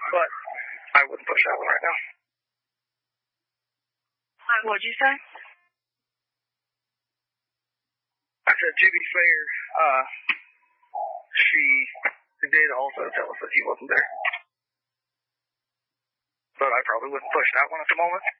but I wouldn't push that one right now. What'd you say? I said, to be fair, she did also tell us that he wasn't there. But I probably wouldn't push that one at the moment.